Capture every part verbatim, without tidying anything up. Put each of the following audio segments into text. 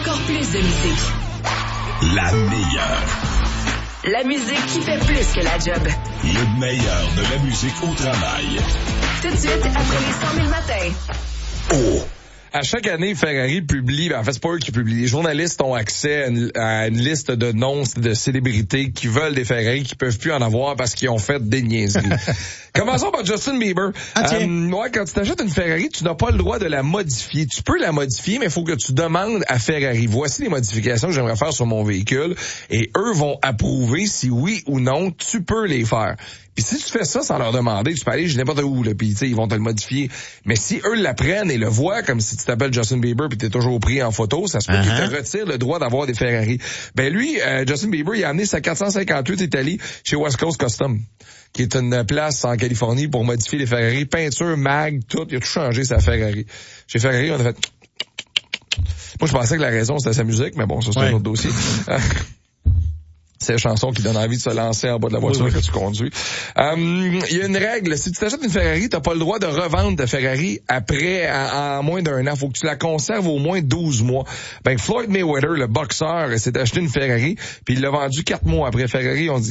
encore plus de musique. La meilleure. La musique qui fait plus que la job. Le meilleur de la musique au travail. Tout de suite, après les cent mille matins. Oh! À chaque année, Ferrari publie, ben en fait, c'est pas eux qui publient. Les journalistes ont accès à une, à une liste de noms de célébrités qui veulent des Ferrari, qui peuvent plus en avoir parce qu'ils ont fait des niaiseries. Commençons par Justin Bieber. Ah, tiens. Euh, ouais, quand tu t'achètes une Ferrari, tu n'as pas le droit de la modifier. Tu peux la modifier, mais il faut que tu demandes à Ferrari. Voici les modifications que j'aimerais faire sur mon véhicule. Et eux vont approuver si oui ou non tu peux les faire. Puis si tu fais ça sans leur demander, tu peux aller n'importe où, là, puis tu sais, ils vont te le modifier. Mais si eux l'apprennent et le voient, comme si tu t'appelles Justin Bieber puis t'es toujours pris en photo, ça se peut Uh-huh. qu'ils te retirent le droit d'avoir des Ferrari. Ben lui, euh, Justin Bieber, il a amené sa quatre cent cinquante-huit Italie chez West Coast Custom, qui est une place en Californie pour modifier les Ferrari, peinture, mag, tout. Il a tout changé sa Ferrari. Chez Ferrari, on a fait... Moi, je pensais que la raison, c'était sa musique, mais bon, ça, c'est ouais. un autre dossier. C'est la chanson qui donne envie de se lancer en bas de la voiture oui, oui. que tu conduis. Il euh, y a une règle. Si tu t'achètes une Ferrari, t'as pas le droit de revendre ta Ferrari après, en, en moins d'un an. Faut que tu la conserves au moins douze mois. Ben, Floyd Mayweather, le boxeur, s'est acheté une Ferrari, puis il l'a vendue quatre mois après. Ferrari, on dit...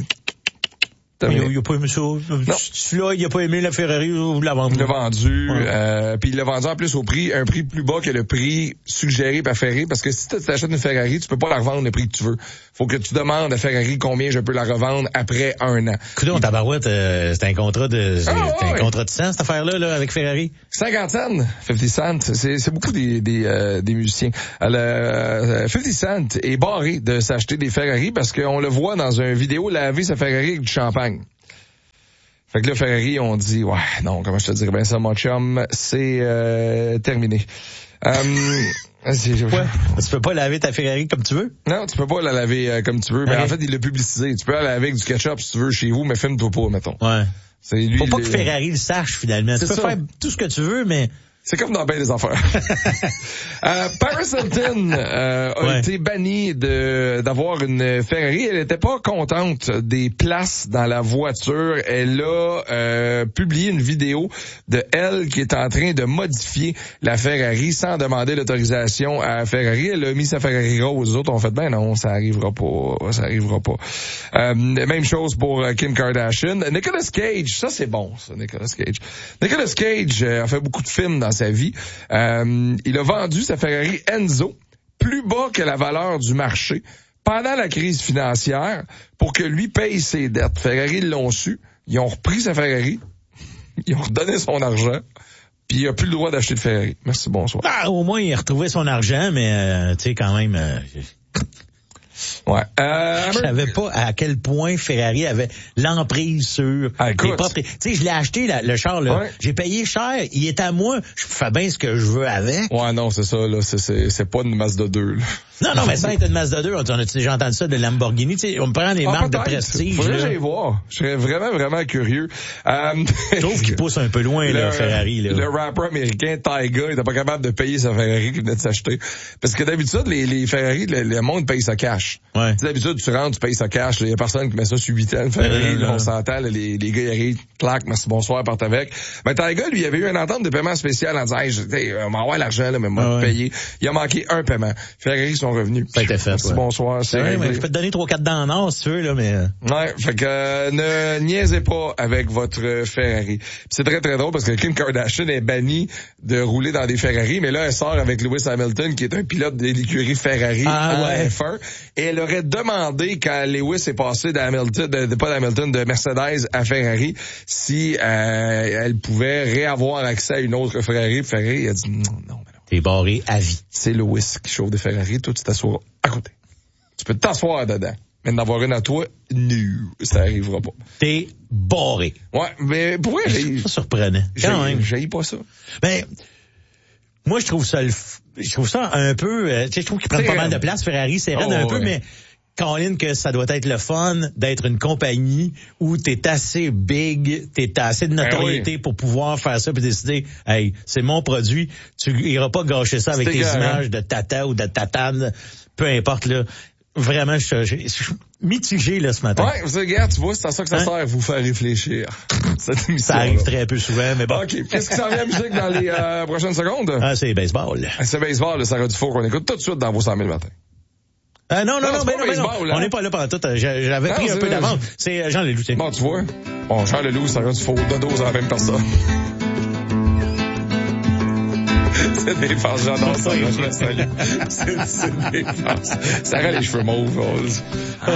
Il n'a pas aimé ça. Celui-là, il n'a pas aimé la Ferrari, vous la vendez. Il l'a vendu, ouais. euh, puis il l'a vendu en plus au prix, un prix plus bas que le prix suggéré par Ferrari, parce que si tu t'achètes une Ferrari, tu peux pas la revendre le prix que tu veux. Faut que tu demandes à Ferrari combien je peux la revendre après un an. Écoute, on tabarouette, euh, c'est un contrat de, c'est ah, un ouais. contrat de cent, cette affaire-là, là, avec Ferrari. cinquante cents, cinquante cents, c'est, c'est beaucoup des, des, euh, des musiciens. Euh, cinquante cents est barré de s'acheter des Ferrari parce qu'on le voit dans une vidéo laver sa Ferrari avec du champagne. Fait que là, Ferrari, on dit, ouais, non, comment je te dirais bien ça, mon chum, c'est euh, terminé. Euh, c'est, ouais. Tu peux pas laver ta Ferrari comme tu veux? Non, tu peux pas la laver euh, comme tu veux. Mais okay. En fait, il l'a publicisé. Tu peux la laver avec du ketchup si tu veux chez vous, mais filme-toi pas, mettons. Ouais. C'est lui, faut pas les... que Ferrari le sache, finalement. C'est tu peux ça. faire tout ce que tu veux, mais... C'est comme dans bien des affaires. euh, Paris Hilton euh, a ouais. été bannie de d'avoir une Ferrari. Elle n'était pas contente des places dans la voiture. Elle a euh, publié une vidéo de elle qui est en train de modifier la Ferrari sans demander l'autorisation à Ferrari. Elle a mis sa Ferrari rose. Les autres ont fait, ben non, ça arrivera pas, ça arrivera pas. Euh, même chose pour Kim Kardashian. Nicolas Cage, ça c'est bon, ça, Nicolas Cage. Nicolas Cage euh, a fait beaucoup de films dans sa vie. Euh, il a vendu sa Ferrari Enzo plus bas que la valeur du marché pendant la crise financière pour que lui paye ses dettes. Ferrari l'ont su. Ils ont repris sa Ferrari. Ils ont redonné son argent. Puis il a plus le droit d'acheter de Ferrari. Merci, bonsoir. Ah, au moins, il a retrouvé son argent, mais euh, tu sais, quand même... Euh... Ouais. Euh, je savais pas à quel point Ferrari avait l'emprise sur ah, les propriétés. Tu sais, je l'ai acheté, la, le char, là. Ouais. J'ai payé cher. Il est à moi. Je fais bien ce que je veux avec. Ouais, non, c'est ça, là. C'est, c'est, c'est pas une Mazda deux, là. Non, non, mais ça est une Mazda deux. On a-tu déjà entendu ça de Lamborghini? Tu sais, on me prend des ah, marques de prestige. Faudrait là. que j'aille voir. Je serais vraiment, vraiment curieux. Euh, je trouve qu'il pousse un peu loin, le, là, Ferrari, là. Le rapper américain, Tyga, il était pas capable de payer sa Ferrari qu'il venait de s'acheter. Parce que d'habitude, les, les Ferrari, le, le monde paye ça cash. Ouais. T'sais, d'habitude, tu rentres, tu payes ça cash. Il y a personne qui met ça sur huit ans. Ferrari, là, on s'entend, là, les, les gars, ils arrivent, clac, merci, bonsoir, partent avec. Mais Tyga, lui, il avait eu une entente de paiement spécial en disant, hey, on va avoir l'argent, là, mais moi, ah, ouais. payer. Il a manqué un paiement. Ferrari sont revenus. Ça a été fait, merci, ouais. bonsoir. C'est ouais, mais je peux te donner trois, quatre dents en or, si tu veux, là, mais... Ouais, fait que, euh, ne niaisez pas avec votre Ferrari. Puis c'est très, très drôle parce que Kim Kardashian est bannie de rouler dans des Ferrari, mais là, elle sort avec Lewis Hamilton, qui est un pilote de l'écurie Ferrari ah, ouais. F un. Et elle aurait demandé, quand Lewis est passé d'Hamilton, de, de pas d'Hamilton, de Mercedes à Ferrari, si euh, elle pouvait réavoir accès à une autre Ferrari. Ferrari a dit non, non, non. T'es barré à vie. C'est Lewis qui chauffe des Ferrari, toi tu t'assois à côté. Tu peux t'asseoir dedans. Mais d'en avoir une à toi, non, ça arrivera pas. T'es barré. Ouais, mais pourquoi j'ai... C'est surprenant. Quand même. J'haïs pas ça. Ben, moi, je trouve ça, le f... je trouve ça un peu, euh, tu sais, je trouve qu'ils prennent pas mal de place, Ferrari, c'est raide oh, un ouais. peu, mais Colin, que ça doit être le fun d'être une compagnie où t'es assez big, t'es assez de notoriété ben oui. pour pouvoir faire ça puis décider, hey, c'est mon produit, tu iras pas gâcher ça avec tes images de tata ou de tatane, peu importe, là. vraiment, je, je, je suis mitigé là ce matin. Ouais, vous savez, regarde, tu vois, c'est à ça que ça hein? sert, vous faire réfléchir. Cette émission, ça arrive très peu souvent, mais bon. OK, qu'est-ce qui s'en vient à musique dans les euh, prochaines secondes? Ah, c'est baseball. C'est baseball, ça Sarah Dufour qu'on écoute tout de suite dans vos cent mille matins. Euh, non, non, non, non, mais non, baseball, mais non. Hein? On n'est pas là pendant tout. J'avais non, pris un peu d'avance. C'est Jean Leloup. Bon, tu vois. Bon, Jean Leloup, Sarah Dufour, de dose à la même personne. C'est des farces, j'adore ça, je le salue. C'est des farces. Ça rend les cheveux mauves.